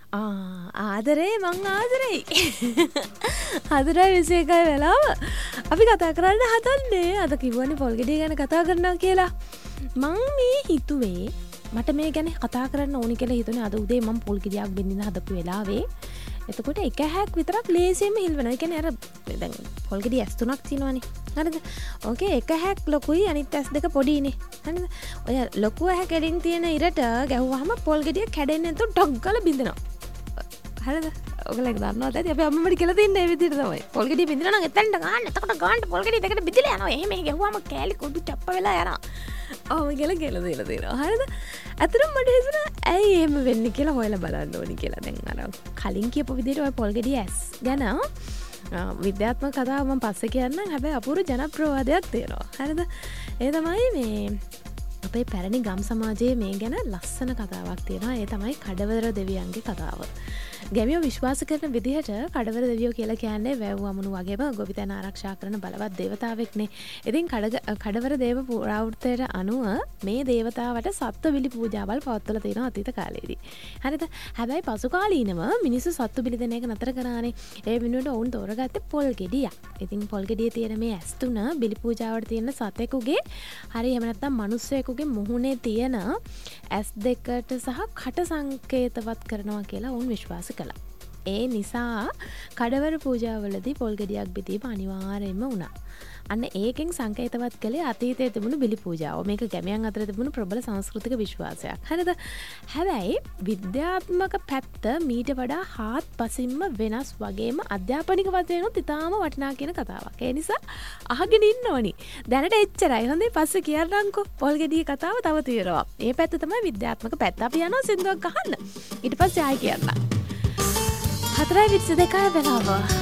ආදරේ මං ආදරෙයි. ආදරයි 21 වෙලාව අපි කතා කරන්න හදන්නේ. අද කිව්වනේ පොල් ගෙඩිය ගැන කතා කරනවා කියලා. මං මේ හිතුවේ මට මේ ගැන කතා කරන්න ඕනි කියලා හිතුනේ අද උදේ මම පොල් ගෙඩියක් බෙන්නින්න හදපු වෙලාවේ. එතකොට එක හැක් විතරක් ලේසියෙන්ම හිල් වෙනවා. ඒ කියන්නේ අර දැන් පොල් ගෙඩිය ඇස් තුනක් තියෙනවනේ. හරිද? ඕකේ එක හැක් ලොකුයි අනිත් ඇස් දෙක පොඩිනේ. හරිද? ඔය ලොකු හැක් එලින් තියෙන ඉරට ගැහුවාම පොල් ගෙඩිය කැඩෙන්නේ නැතුව ඩග් ගාලා බින්දෙනවා. හරිද? ඔයගොල්ලෝ දන්නවද? ඇයි අපි අම්මමඩි කියලා තින්නේ මේ විදිහට තමයි. පොල් ගෙඩිය බින්දිනා නම් එතනට ගන්න. එතකොට ගන්න පොල් ගෙඩිය දෙකට බිඳලා යනවා. එහෙම ගැහුවාම කෑලි කුඩු චප්ප වෙලා යනවා. කියලා දීලා තියෙනවා. හරිද? අතරම මට හිතුණා ඇයි එහෙම වෙන්නේ කියලා හොයලා බලන්න ඕනි කියලා. දැන් අර කලින් කියපු විදිහට ඔය පොල් ගෙඩිය ඇස් ගැන විද්‍යාත්මක කතාව මම පස්සේ කියන්නම්. හැබැයි අපූර්ව ජනප්‍රවාදයක් තියෙනවා. හරිද? ඒ තමයි මේ අපේ පැරණි ගම් සමාජයේ මේ ගැන ලස්සන කතාවක් තියෙනවා. ඒ තමයි කඩවර දෙවියන්ගේ කතාව. ගැමියෝ විශ්වාස කරන විදිහට කඩවර දෙවියෝ කියලා කියන්නේ වැව් වමුණු වගේම ගොවිතැන ආරක්ෂා කරන බලවත් දේවතාවෙක්නේ. ඉතින් කඩවර දේව පුරාවෘත්තයට අනුව මේ දේවතාවට සත්ත්ව බිලි පූජාවල් පවත්වලා තියෙනවා අතීත කාලේදී. හරිද? හැබැයි පසු කාලීනව මිනිස්සු සත්ත්ව බිලි දෙන එක නතර කරානේ. ඒ වෙනුවට වුන් තෝරගත්තේ පොල් ගෙඩියක්. ඉතින් පොල් ගෙඩියේ තියෙන මේ ඇස් තුන බිලි පූජාවට තියෙන සතෙකුගේ හරි එහෙම නැත්නම් මිනිස්සෙකුගේ මුහුණේ තියෙන ඇස් දෙකට සහ කට සංකේතවත් කරනවා කියලා වුන් විශ්වාස කළා. ඒ නිසා කඩවර පූජාවලදී පොල් ගෙඩියක් බෙදීම අනිවාර්යයෙන්ම වුණා. අන්න ඒකෙන් සංකේතවත් කළේ අතීතයේ තිබුණු බිලි පූජාව. මේක ගැමියන් අතර තිබුණු ප්‍රබල සංස්කෘතික විශ්වාසයක්. හරිද? හැබැයි විද්‍යාත්මක පැත්ත මීට වඩා හාත්පසින්ම වෙනස් වගේම අධ්‍යාපනික වශයෙන්ුත් ඉතාම වටිනා කියන කතාවක්. ඒ නිසා අහගෙන ඉන්න ඕනි. දැනට එච්චරයි. හොඳේ පස්සේ කියන්නම්කෝ පොල් ගෙඩිය කතාව තව තියෙනවා. මේ පැත්ත තමයි විද්‍යාත්මක පැත්ත. අපි යනවා සින්දුවක් අහන්න. ඊට පස්සේ ආයි කියන්න. 4:22 වෙලාව.